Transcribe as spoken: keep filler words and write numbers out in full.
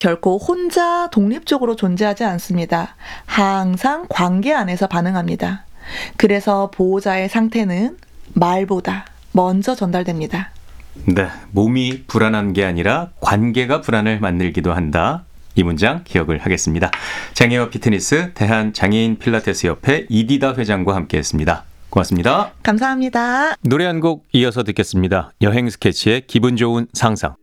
결코 혼자 독립적으로 존재하지 않습니다. 항상 관계 안에서 반응합니다. 그래서 보호자의 상태는 말보다 먼저 전달됩니다. 네, 몸이 불안한 게 아니라 관계가 불안을 만들기도 한다. 이 문장 기억을 하겠습니다. 장애와 피트니스 대한장애인 필라테스 협회 이디다 회장과 함께했습니다. 고맙습니다. 감사합니다. 노래 한 곡 이어서 듣겠습니다. 여행 스케치의 기분 좋은 상상.